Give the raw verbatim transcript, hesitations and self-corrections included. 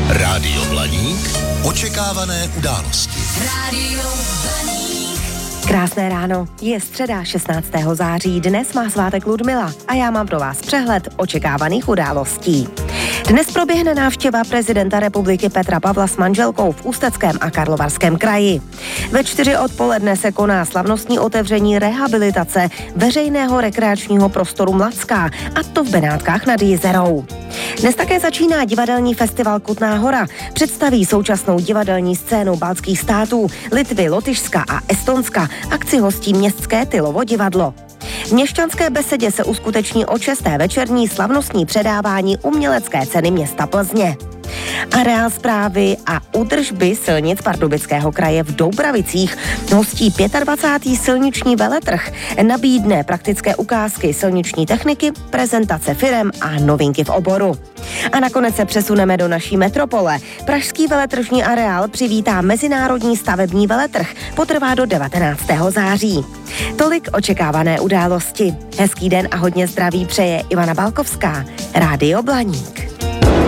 Rádio Blaník. Očekávané události. Rádio Blaník. Krásné ráno, je středa šestnáctého září, dnes má svátek Ludmila a já mám pro vás přehled očekávaných událostí. Dnes proběhne návštěva prezidenta republiky Petra Pavla s manželkou v Ústeckém a Karlovarském kraji. Ve čtyři odpoledne se koná slavnostní otevření rehabilitace veřejného rekreačního prostoru Mladská, a to v Benátkách nad Jizerou. Dnes také začíná divadelní festival Kutná Hora. Představí současnou divadelní scénu baltských států, Litvy, Lotyšska a Estonska. Akci hostí městské Tylovo divadlo. V Měšťanské besedě se uskuteční od šesté večerní slavnostní předávání umělecké ceny města Plzně. Areál správy a údržby silnic Pardubického kraje v Doubravicích hostí dvacátý pátý silniční veletrh. Nabídne praktické ukázky silniční techniky, prezentace firem a novinky v oboru. A nakonec se přesuneme do naší metropole. Pražský veletržní areál přivítá mezinárodní stavební veletrh. Potrvá do devatenáctého září. Tolik očekávané události. Hezký den a hodně zdraví přeje Ivana Balkovská. Rádio Blaník.